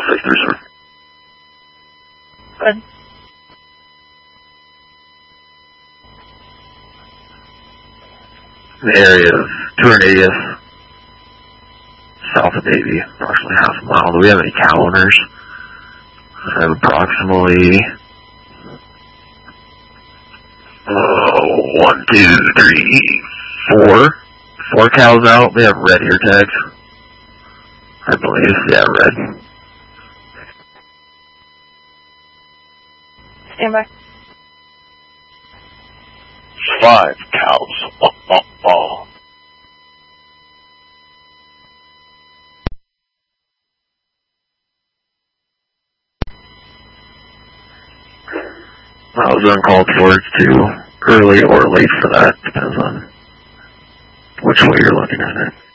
6-3, sir. Good. The area of 280th, south of Davie, approximately half a mile. Do we have any cow owners? I have approximately 1, 2, 3, 4. 4 cows out. We have red ear tags, I believe. Yeah, red. Stand by. 5 cows. I was uncalled for. It's too early or late for that. Depends on which way you're looking at it.